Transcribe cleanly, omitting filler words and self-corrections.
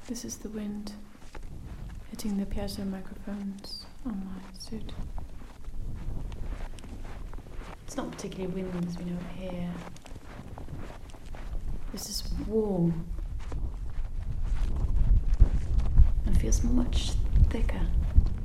This is the wind hitting the piezo microphones on my suit. It's not particularly wind as we know it here. This is warm and feels much thicker